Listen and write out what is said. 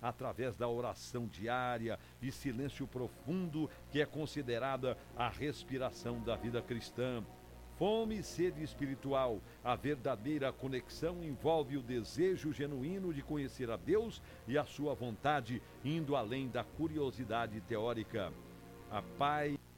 através da oração diária e silêncio profundo, que é considerada a respiração da vida cristã. Fome e sede espiritual. A verdadeira conexão envolve o desejo genuíno de conhecer a Deus e a sua vontade, indo além da curiosidade teórica. A paz